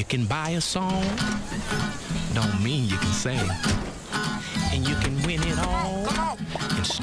You can buy a song, don't mean you can sing. And you can win it all and